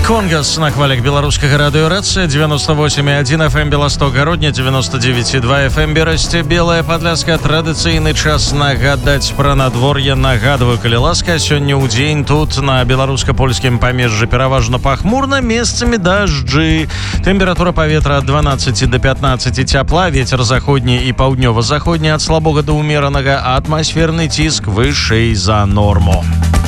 Конгас на хвалях беларускага радыёрацыя 98,1 FM Беласток-Гародня, 99,2 FM Берасце, Белая Падляска. Традыцыйны час нагадаць пра надвор'е. Нагадваю, калі ласка, сёння ў дзень тут на беларуска-польскім памежжы пераважна пахмурна, месцамі дажджы. Тэмпература паветра ад 12 до 15 цяпла, вецер заходні і паўднёва-заходні ад слабога да ўмеранага, атмасферны ціск вышэй за норму.